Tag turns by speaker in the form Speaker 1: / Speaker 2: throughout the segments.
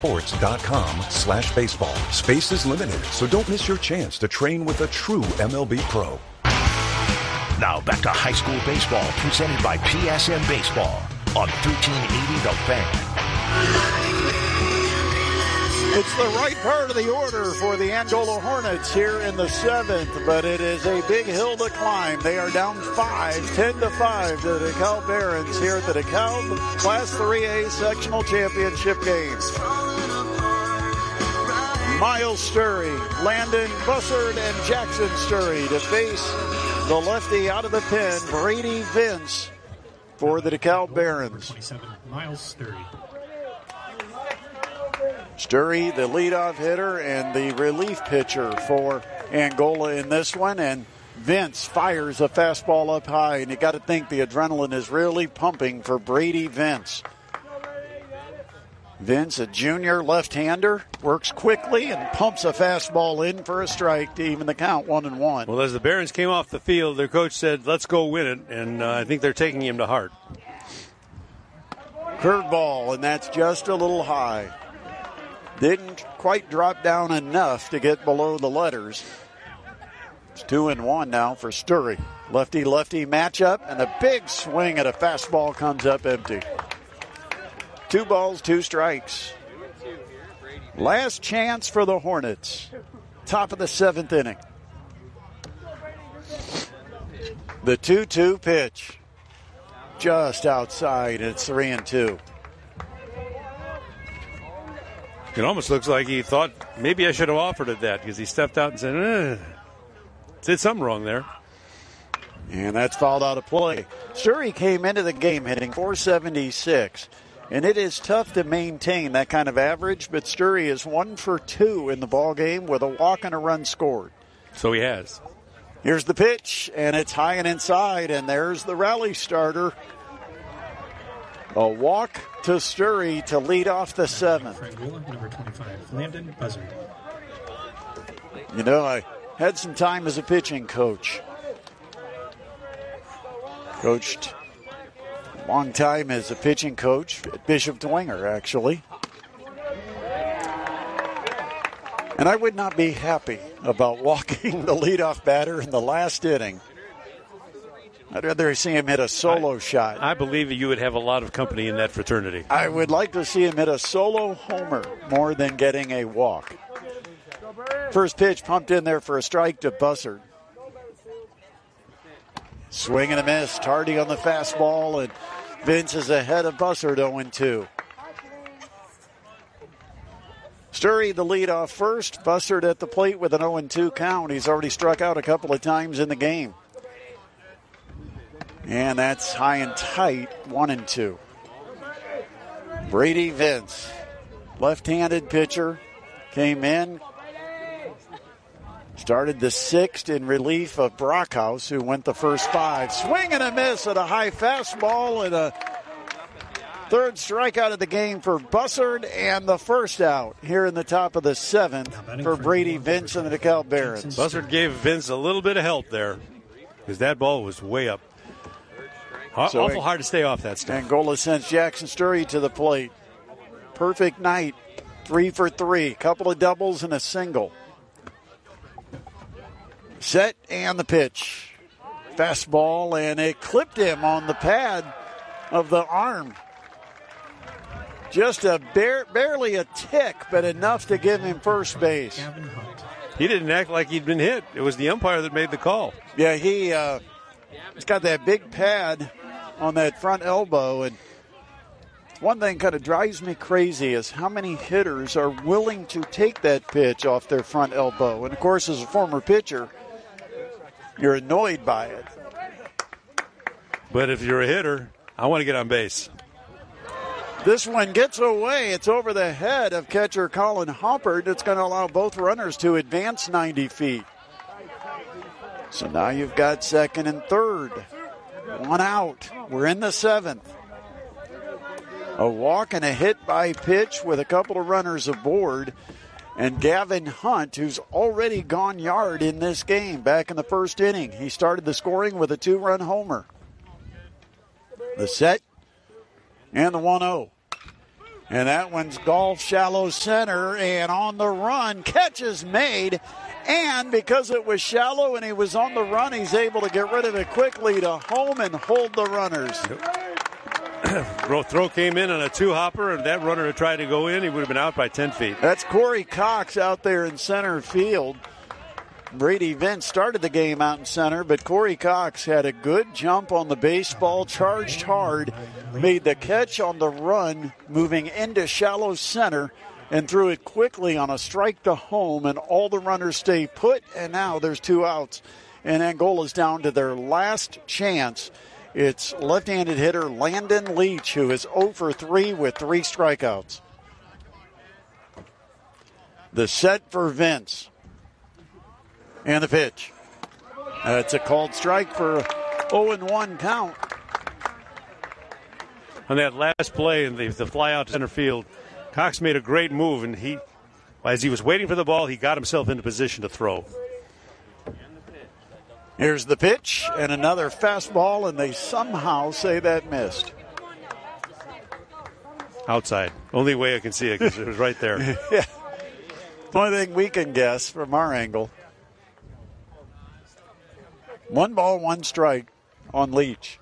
Speaker 1: Sports.com/baseball. Space is limited, so don't miss your chance to train with a true MLB pro.
Speaker 2: Now back to high school baseball presented by PSN Baseball on 1380 The Fan.
Speaker 3: It's the right part of the order for the Angola Hornets here in the 7th, but it is a big hill to climb. They are down 10-5 to the DeKalb Barons here at the DeKalb Class 3A Sectional Championship game. Miles Sturry, Landon Bussard, and Jackson Sturry to face the lefty out of the pen, Brady Vince, for the DeKalb Barons.
Speaker 4: 27, Miles Sturry.
Speaker 3: Sturry, the leadoff hitter and the relief pitcher for Angola in this one. And Vince fires a fastball up high. And you got to think the adrenaline is really pumping for Brady Vince. Vince, a junior left-hander, works quickly and pumps a fastball in for a strike to even the count 1-1.
Speaker 5: Well, as the Barons came off the field, their coach said, let's go win it. And I think they're taking him to heart.
Speaker 3: Curveball, and that's just a little high. Didn't quite drop down enough to get below the letters. It's 2-1 now for Sturry. Lefty-lefty matchup, and a big swing at a fastball comes up empty. 2 balls, 2 strikes. Last chance for the Hornets. Top of the 7th inning. The 2-2 pitch. Just outside, it's 3-2.
Speaker 5: It almost looks like he thought maybe I should have offered it that because he stepped out and said, did something wrong there.
Speaker 3: And that's fouled out of play. Sturry came into the game hitting .476, and it is tough to maintain that kind of average, but Sturry is 1 for 2 in the ball game with a walk and a run scored.
Speaker 5: So he has.
Speaker 3: Here's the pitch, and it's high and inside, and there's the rally starter. A walk to Sturry to lead off the 7th.
Speaker 4: Number 25, Landon Buzzard.
Speaker 3: You know, I had some time as a pitching coach. Coached a long time as a pitching coach at Bishop Dwenger, actually. And I would not be happy about walking the leadoff batter in the last inning. I'd rather see him hit a solo shot.
Speaker 5: I believe you would have a lot of company in that fraternity.
Speaker 3: I would like to see him hit a solo homer more than getting a walk. First pitch pumped in there for a strike to Bussard. Swing and a miss. Tardy on the fastball, and Vince is ahead of Bussard 0-2. Sturry the lead off first. Bussard at the plate with an 0-2 count. He's already struck out a couple of times in the game. And that's high and tight, 1-2. Brady Vince, left-handed pitcher, came in. Started the 6th in relief of Brockhouse, who went the first 5. Swing and a miss at a high fastball, and a third strikeout of the game for Bussard, and the first out here in the top of the 7th for Brady Vince and the DeKalb Barons.
Speaker 5: Bussard gave Vince a little bit of help there because that ball was way up. Awful hard to stay off that stuff.
Speaker 3: Angola sends Jackson Sturry to the plate. Perfect night, 3 for 3. Couple of doubles and a single. Set and the pitch. Fastball, and it clipped him on the pad of the arm. Just barely a tick, but enough to give him first base.
Speaker 5: He didn't act like he'd been hit. It was the umpire that made the call.
Speaker 3: Yeah, he's got that big pad on that front elbow, and one thing kind of drives me crazy is how many hitters are willing to take that pitch off their front elbow. And, of course, as a former pitcher, you're annoyed by it.
Speaker 5: But if you're a hitter, I want to get on base.
Speaker 3: This one gets away. It's over the head of catcher Colin Hoppert. It's going to allow both runners to advance 90 feet. So now you've got second and third. 1 out. We're in the 7th. A walk and a hit by pitch with a couple of runners aboard. And Gavin Hunt, who's already gone yard in this game back in the first inning. He started the scoring with a 2-run homer. The set and the 1-0. And that one's golf shallow center, and on the run, catch is made. And because it was shallow and he was on the run, he's able to get rid of it quickly to home and hold the runners.
Speaker 5: Throw came in on a two-hopper, and that runner had tried to go in. He would have been out by 10 feet.
Speaker 3: That's Corey Cox out there in center field. Brady Vince started the game out in center, but Corey Cox had a good jump on the baseball, charged hard, made the catch on the run, moving into shallow center, and threw it quickly on a strike to home, and all the runners stay put, and now there's 2 outs. And Angola's down to their last chance. It's left-handed hitter Landon Leach, who is 0 for 3 with 3 strikeouts. The set for Vince. And the pitch. It's a called strike for 0-1 count.
Speaker 5: On that last play and the fly out to center field, Cox made a great move, and as he was waiting for the ball, he got himself into position to throw.
Speaker 3: Here's the pitch and another fastball, and they somehow say that missed.
Speaker 5: Outside. Only way I can see it, because it was right there.
Speaker 3: Yeah. The only thing we can guess from our angle. 1 ball, 1 strike on Leach.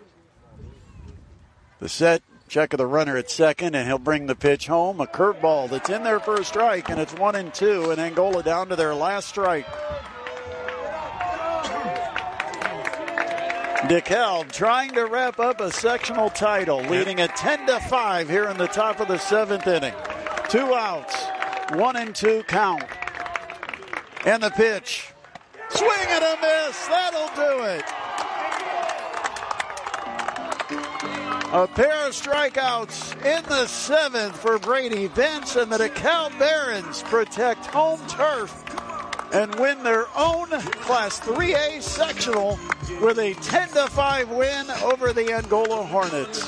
Speaker 3: The set, check of the runner at second, and he'll bring the pitch home. A curveball that's in there for a strike, and it's 1-2, and Angola down to their last strike. DeKalb trying to wrap up a sectional title, leading at 10-5 here in the top of the 7th inning. 2 outs, 1-2 count. And the pitch. Swing and a miss. That'll do it. A pair of strikeouts in the 7th for Brady Vince, and the DeKalb Barons protect home turf and win their own Class 3A sectional with a 10-5 win over the Angola Hornets.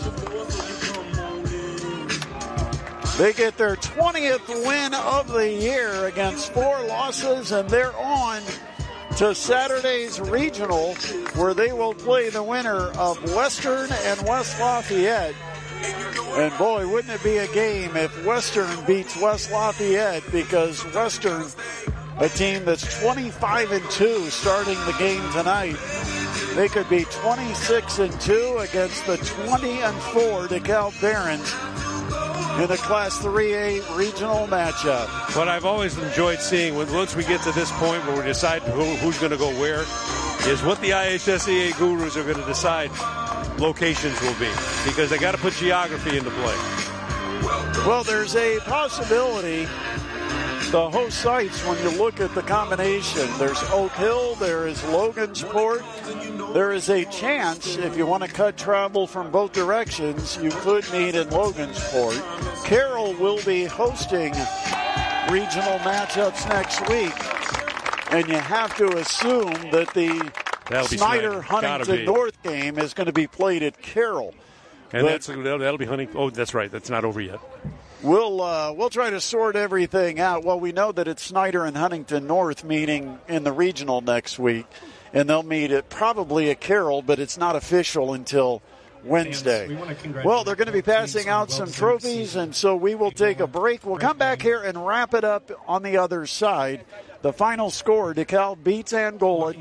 Speaker 3: They get their 20th win of the year against 4 losses, and they're on to Saturday's regional, where they will play the winner of Western and West Lafayette. And boy, wouldn't it be a game if Western beats West Lafayette, because Western, a team that's 25-2 starting the game tonight, they could be 26-2 against the 20-4 DeKalb Barons in a Class 3A regional matchup.
Speaker 5: What I've always enjoyed seeing, once we get to this point where we decide who's going to go where, is what the IHSAA gurus are going to decide locations will be, because they got to put geography into play.
Speaker 3: Well, there's a possibility. The host sites, when you look at the combination, there's Oak Hill, there is Logansport. There is a chance, if you want to cut travel from both directions, you could meet in Logansport. Carroll will be hosting regional matchups next week, and you have to assume that the Snyder-Huntington North game is going to be played at Carroll.
Speaker 5: And that'll be Huntington. Oh, that's right. That's not over yet.
Speaker 3: We'll try to sort everything out. Well, we know that it's Snyder and Huntington North meeting in the regional next week, and they'll meet at probably at Carroll, but it's not official until Wednesday. Well, they're going to be passing out some trophies, and so we will take a break. We'll come back here and wrap it up on the other side. The final score, DeKalb beats Angola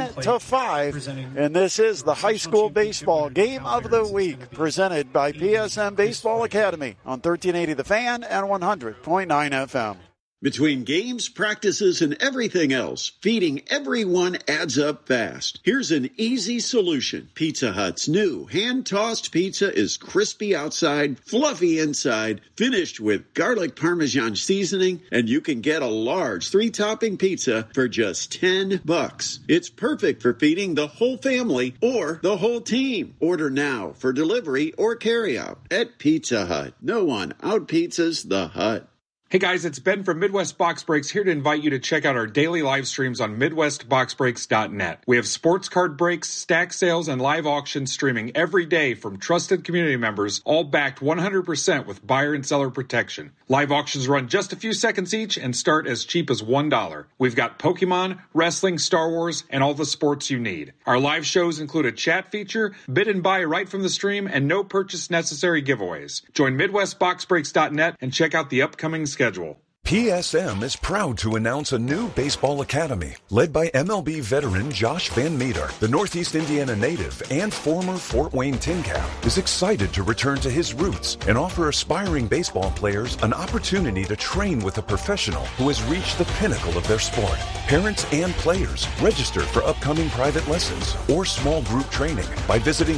Speaker 3: 10-5, and this is the high school baseball game of the week, presented by PSM Baseball Academy on 1380 The Fan and 100.9 FM.
Speaker 6: Between games, practices, and everything else, feeding everyone adds up fast. Here's an easy solution. Pizza Hut's new hand-tossed pizza is crispy outside, fluffy inside, finished with garlic parmesan seasoning, and you can get a large 3-topping pizza for just $10. It's perfect for feeding the whole family or the whole team. Order now for delivery or carryout at Pizza Hut. No one out-pizzas the Hut.
Speaker 7: Hey guys, it's Ben from Midwest Box Breaks here to invite you to check out our daily live streams on MidwestBoxBreaks.net. We have sports card breaks, stack sales, and live auctions streaming every day from trusted community members, all backed 100% with buyer and seller protection. Live auctions run just a few seconds each and start as cheap as $1. We've got Pokemon, wrestling, Star Wars, and all the sports you need. Our live shows include a chat feature, bid and buy right from the stream, and no purchase necessary giveaways. Join MidwestBoxBreaks.net and check out the upcoming schedule.
Speaker 1: PSM is proud to announce a new baseball academy led by MLB veteran Josh Van Meter. The Northeast Indiana native and former Fort Wayne Tin Cap is excited to return to his roots and offer aspiring baseball players an opportunity to train with a professional who has reached the pinnacle of their sport. Parents and players register for upcoming private lessons or small group training by visiting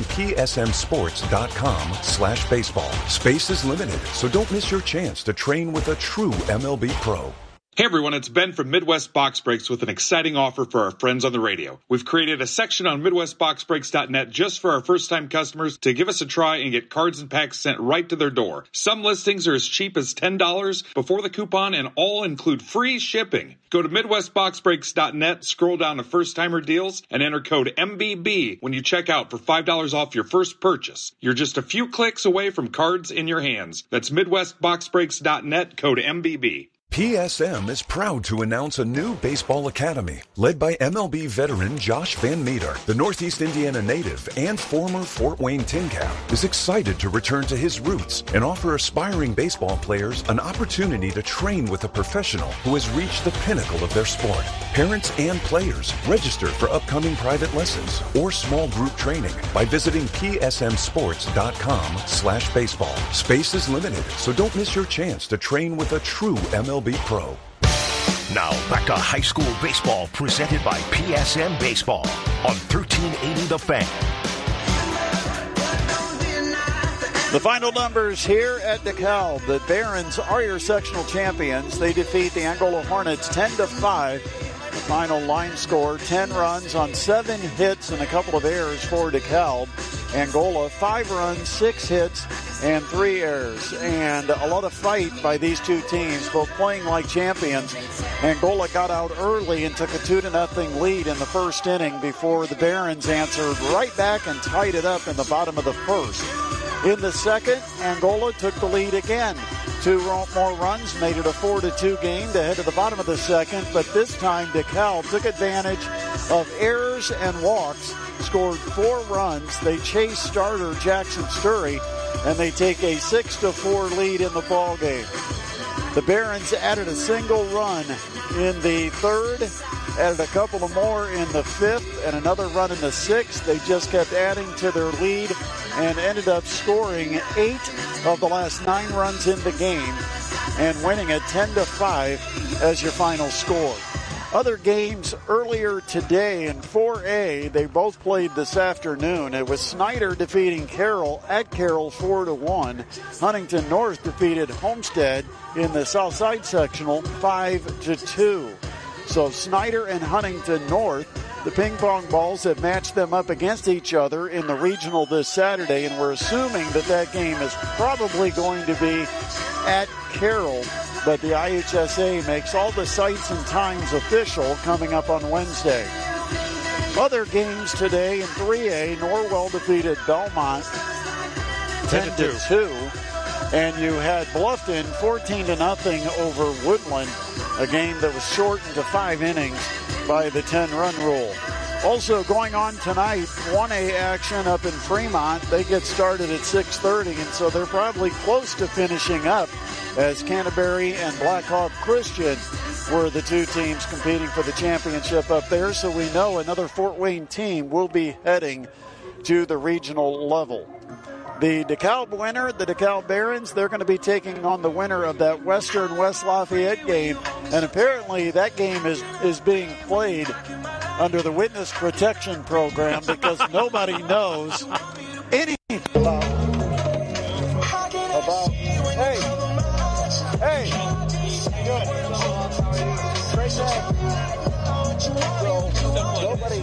Speaker 1: psmsports.com/baseball. Space is limited, so don't miss your chance to train with a true MLB Pro.
Speaker 7: Hey everyone, it's Ben from Midwest Box Breaks with an exciting offer for our friends on the radio. We've created a section on MidwestBoxBreaks.net just for our first-time customers to give us a try and get cards and packs sent right to their door. Some listings are as cheap as $10 before the coupon and all include free shipping. Go to MidwestBoxBreaks.net, scroll down to first-timer deals, and enter code MBB when you check out for $5 off your first purchase. You're just a few clicks away from cards in your hands. That's MidwestBoxBreaks.net, code MBB.
Speaker 1: PSM is proud to announce a new baseball academy led by MLB veteran Josh Van Meter. The Northeast Indiana native and former Fort Wayne Tin Cap is excited to return to his roots and offer aspiring baseball players an opportunity to train with a professional who has reached the pinnacle of their sport. Parents and players register for upcoming private lessons or small group training by visiting psmsports.com/baseball. Space is limited, so don't miss your chance to train with a true MLB Pro.
Speaker 2: Now back to high school baseball presented by PSM Baseball on 1380 The Fan.
Speaker 3: The final numbers here at DeKalb. The Barons are your sectional champions. They defeat the Angola Hornets 10-5. The final line score, 10 runs on 7 hits and a couple of errors for DeKalb. Angola, 5 runs, 6 hits, and 3 errors. And a lot of fight by these two teams, both playing like champions. Angola got out early and took a 2-0 lead in the first inning before the Barons answered right back and tied it up in the bottom of the first. In the second, Angola took the lead again. 2 more runs made it a 4-2 game to head to the bottom of the second, but this time DeKalb took advantage of errors and walks, scored 4 runs. They chase starter Jackson Sturry, and they take a 6-4 lead in the ball game. The Barons added a single run in the third, added a couple of more in the fifth, and another run in the sixth. They just kept adding to their lead and ended up scoring 8 of the last 9 runs in the game and winning it 10-5 as your final score. Other games earlier today in 4A, they both played this afternoon. It was Snyder defeating Carroll at Carroll 4-1. Huntington North defeated Homestead in the Southside sectional 5-2. So Snyder and Huntington North, the ping pong balls have matched them up against each other in the regional this Saturday, and we're assuming that that game is probably going to be at Carroll. But the IHSA makes all the sites and times official coming up on Wednesday. Other games today in 3A, Norwell defeated Belmont 10-2. And you had Bluffton 14-0 over Woodland, a game that was shortened to 5 innings by the 10-run rule. Also going on tonight, 1A action up in Fremont. They get started at 6:30, and so they're probably close to finishing up, as Canterbury and Blackhawk Christian were the two teams competing for the championship up there. So we know another Fort Wayne team will be heading to the regional level. The DeKalb winner, the DeKalb Barons, they're going to be taking on the winner of that Western West Lafayette game. And apparently that game is being played under the witness protection program because nobody knows anything about hey, good. Great day. So, nobody,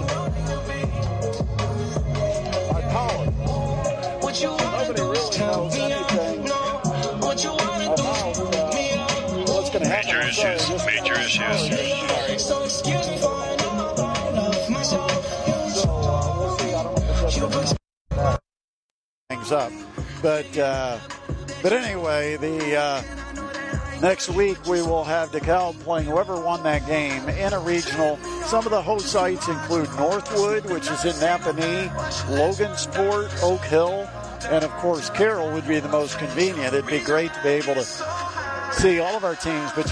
Speaker 3: I call it. Nobody really knows anything about going to happen.
Speaker 8: Major issues.
Speaker 3: Things up. But anyway, the next week we will have DeKalb playing whoever won that game in a regional. Some of the host sites include Northwood, which is in Napanee, Logansport, Oak Hill, and of course Carroll would be the most convenient. It'd be great to be able to see all of our teams, but